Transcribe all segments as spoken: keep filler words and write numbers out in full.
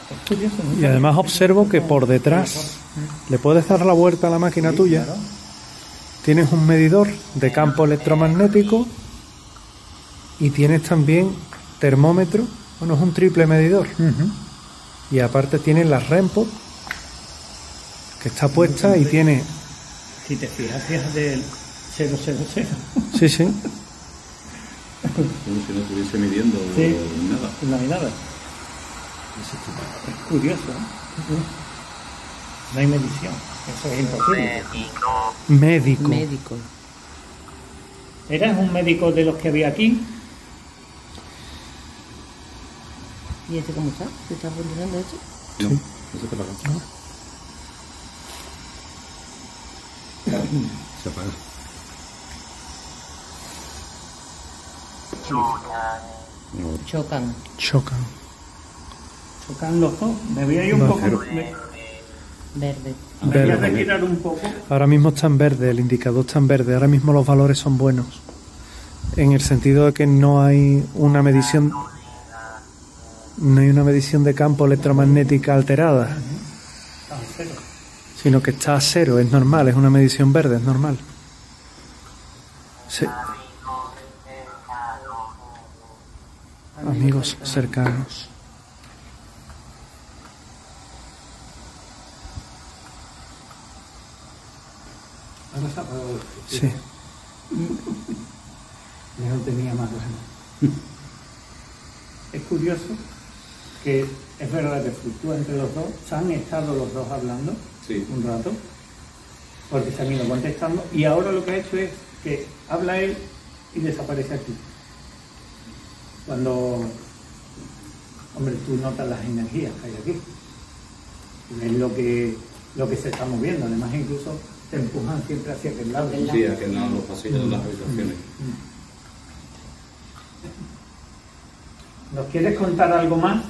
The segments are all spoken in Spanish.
Es curioso, ¿no? Y además observo que por detrás le puedes dar la vuelta a la máquina Sí, tuya. claro. Tienes un medidor de campo electromagnético y tienes también termómetro. Bueno, es un triple medidor. Uh-huh. Y aparte tienes la REMPO, que está puesta y tiene... Si te fijas, fíjate el cero cero cero. Sí, sí. Como si no estuviese midiendo Sí. nada. No hay nada. Es curioso, ¿eh? No hay medición. Eso es imposible. Médico. Médico. ¿Eras un médico de los que había aquí? ¿Y ese cómo está? ¿Se está funcionando eso? No, no se te apaga. Se apaga. No. Chocan. Chocan. Tocan los dos. Me voy a ir un No, poco. cero. Me, Verde. me voy a Verde. retirar un poco. Ahora mismo está en verde, el indicador está en verde. Ahora mismo los valores son buenos. En el sentido de que no hay una medición... No hay una medición de campo electromagnética alterada, Ah, cero. sino que está a cero, es normal, es una medición verde, es normal. Sí. Amigos cercanos. Ahora se ha apagado el Sí. Ya no tenía más ganas. Es curioso que es verdad que fluctúa entre los dos. Se han estado los dos hablando Sí. un rato, porque se han ido contestando, y ahora lo que ha hecho es que habla él y desaparece aquí. Cuando, hombre, tú notas las energías que hay aquí. Es lo que, lo que se está moviendo. Además, incluso te empujan siempre hacia aquel lado. Sí, a que no los pasillos de las habitaciones. ¿Nos quieres contar algo más?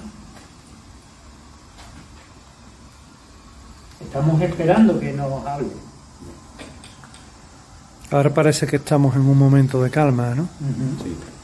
Estamos esperando que nos hable. Ahora parece que estamos en un momento de calma, ¿no? Uh-huh. Sí.